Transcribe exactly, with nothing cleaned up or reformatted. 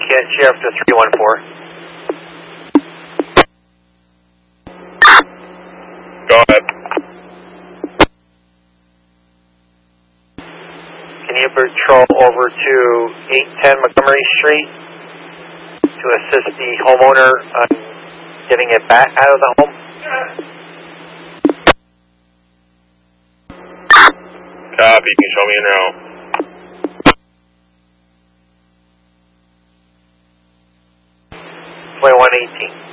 Kent, Sheriff to three one four. Go ahead. Can you patrol over to eight ten Montgomery Street to assist the homeowner on getting it back out of the home? Copy, you can show me now. twenty-one eighteen.